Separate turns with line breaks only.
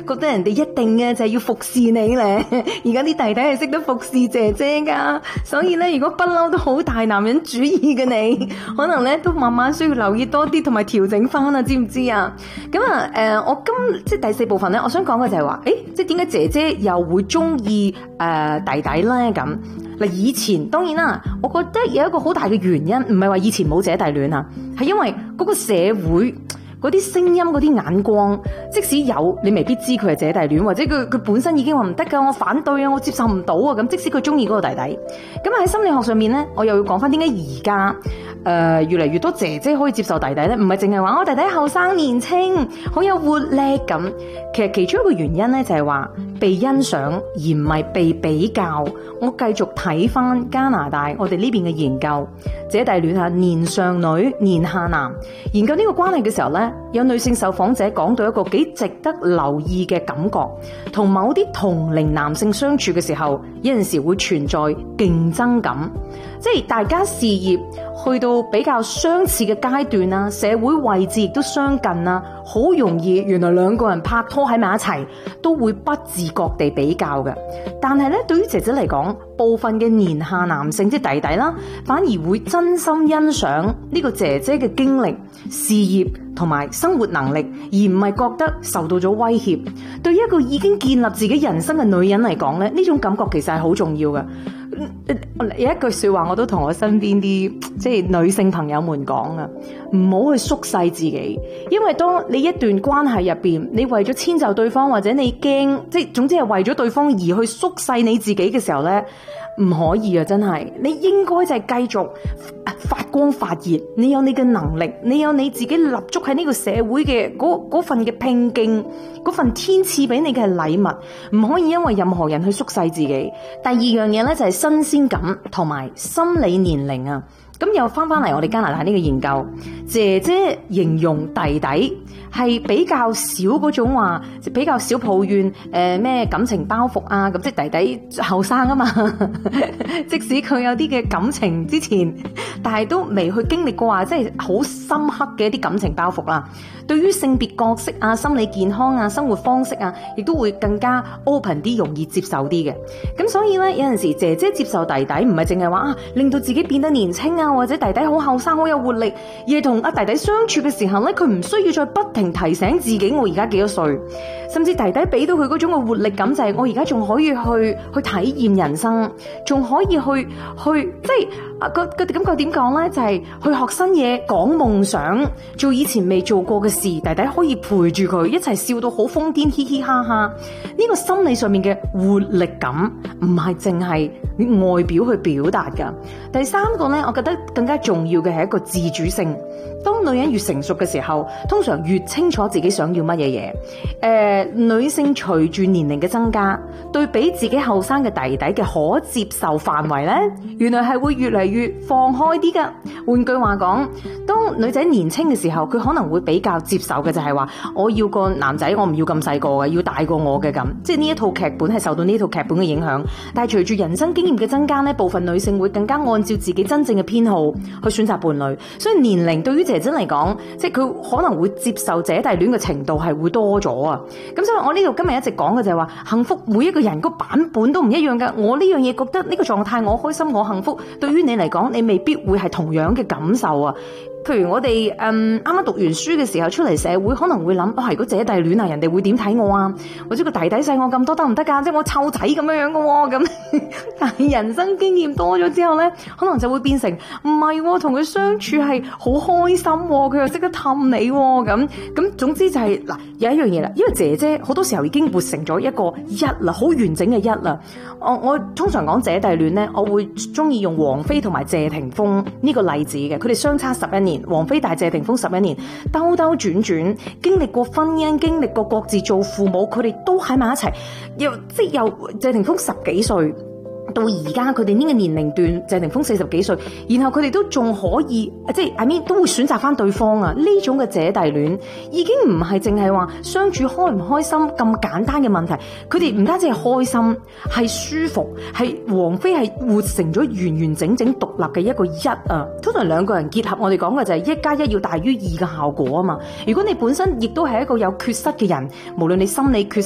覺得人哋一定就係要服侍你咧。而家啲弟弟係識得服侍姐姐噶，所以咧，如果不嬲都好大男人主義嘅你，可能咧都慢慢需要留意多啲，同埋調整翻啊，知唔知啊？咁啊，我即係第四部分咧，我想講嘅就係話，即係點解姐姐又會中意弟弟咧？咁嗱，以前當然啦，我覺得有一個好大嘅原因，唔係話以前冇姐弟戀啊，係因為嗰個社會嗰啲聲音、嗰啲眼光，即使有，你未必知佢係姐弟戀，或者佢本身已經話唔得噶，我反對啊，我接受唔到啊，咁即使佢中意嗰個弟弟，咁喺心理學上面咧，我又要講翻點解而家越嚟越多姐姐可以接受弟弟咧，唔係淨係話我弟弟後生年青，好有活力咁，其實其中一個原因咧就係話被欣賞而唔係被比較。我繼續睇翻加拿大我哋呢邊嘅研究，姐弟戀下年上女年下男，研究呢個關係嘅時候咧，有女性受訪者講到一個幾值得留意嘅感覺，同某啲同齡男性相處嘅時候，有陣時會存在競爭感，即係大家事業去到比較相似嘅階段啊，社會位置亦都相近啊，好容易原來兩個人拍拖喺埋一齊都會不自覺地比較嘅。但係咧，對於姐姐嚟講，部分嘅年下男性即係弟弟啦，反而會真心欣賞呢個姐姐嘅經歷、事業同埋生活能力，而唔係覺得受到咗威脅。對於一個已經建立自己人生嘅女人嚟講咧，呢種感覺其實係好重要嘅。有一句說話我都同我身邊啲即係女性朋友們講啊，唔好去縮細自己，因為當你一段關係入邊，你為咗遷就對方，或者你驚，即係總之係為咗對方而去縮細你自己嘅時候咧，唔可以啊！真係，你應該就係繼續發光發熱，你有你嘅能力，你有你自己立足喺呢個社會嘅嗰份嘅拼勁，嗰份天賜俾你嘅禮物，唔可以因為任何人去縮細自己。第二樣嘢咧就係新鮮感同埋心理年齡啊。咁又翻嚟我哋加拿大呢個研究，姐姐形容弟弟係比較少嗰種話，比較少抱怨咩感情包袱啊，咁即係弟弟後生啊嘛，即使佢有啲嘅感情之前，但係都未去經歷過話，即係好深刻嘅一啲感情包袱啦。對於性別角色啊、心理健康啊、生活方式啊，亦都會更加 open 啲，容易接受啲嘅。咁所以咧，有陣時姐姐接受弟弟唔係淨係話令到自己變得年輕啊，或者弟弟好後生好有活力，而係同阿弟弟相處嘅時候咧，佢唔需要再不停提醒自己我而家幾多歲，甚至弟弟俾到佢嗰種嘅活力感，就係我而家仲可以去體驗人生，仲可以去即係個感覺點講咧，就係去學新嘢，講夢想，做以前未做過嘅事，弟弟可以陪住佢一齊笑到好瘋癲，嘻嘻哈哈。呢個心理上面嘅活力感唔係淨係外表去表達噶。第三個咧，我覺得更加重要嘅係一個自主性。當女人越成熟嘅時候，通常越清楚自己想要乜嘢嘢。女性隨住年齡嘅增加，對比自己後生嘅弟弟嘅可接受範圍咧，原來係會越嚟越放開啲噶。換句話講，當女仔年輕嘅時候，佢可能會比較接受嘅就係話，我要個男仔，我唔要咁細個嘅，要大過我嘅咁。即係呢一套劇本係受到呢套劇本嘅影響。但係隨住人生經驗嘅增加呢，部分女性會更加按照自己真正嘅偏好去選擇伴侶。所以年齡對於姐姐嚟講，即係佢可能會接受姐弟戀嘅程度係會多咗啊。咁所以我呢度今日一直講嘅就係話，幸福每一個人個版本都唔一樣噶。我呢樣嘢覺得呢個狀態我開心我幸福，對於你嚟講你未必會係同樣嘅感受啊。譬如我哋啱啱讀完書嘅時候出嚟社會，可能會諗，如果姐弟戀啊，人哋會點睇我啊？或者個弟弟細我咁多得唔得噶？即係我湊仔咁樣噶喎咁。但係人生經驗多咗之後咧，可能就會變成唔係，同佢相處係好開心，佢又識得氹你咁。總之就係嗱，有一樣嘢啦，因為姐姐好多時候已經活成咗一個一啦，好完整嘅一啦。我通常講姐弟戀咧，我會中意用王菲同埋謝霆鋒呢個例子嘅，佢哋相差11年。王菲大謝霆鋒11年，兜兜轉轉，經歷過婚姻，經歷過各自做父母，佢哋都喺埋一齊，又謝霆鋒10幾歲。到而家佢哋呢個年齡段，謝霆鋒40幾歲，然後佢哋都仲可以，即係 I mean 都會選擇翻對方啊！呢種嘅姐弟戀已經唔係淨係話相處開唔開心咁簡單嘅問題，佢哋唔單止係開心，係舒服，係王菲係活成咗完完整整獨立嘅一個一啊！通常兩個人結合，我哋講嘅就係1+1要大於2嘅效果啊嘛！如果你本身亦都係一個有缺失嘅人，無論你心理缺